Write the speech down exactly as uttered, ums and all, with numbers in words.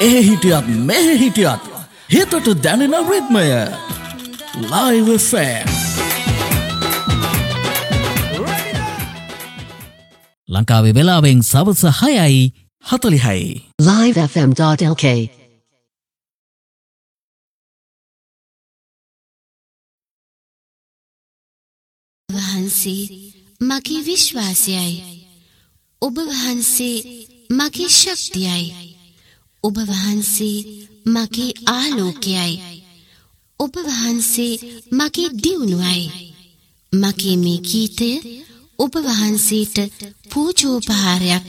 ඒ හිටියත් මෙහෙ හිටියත් හිතට දැනෙන රිද්මය Live F M. ලංකාවේ වෙලාවෙන් සවස හයයි හතළිහයි. live f m dot l k. වහන්සේ මගේ විශ්වාසයයි. ඔබ වහන්සේ මගේ ශක්තියයි. ඔබ වහන්සේ මගේ ආලෝකයයි. ඔබ වහන්සේ මගේ දියුණුවයි. මගේ මේ ගීතය ඔබ වහන්සේට පූජෝපහාරයක්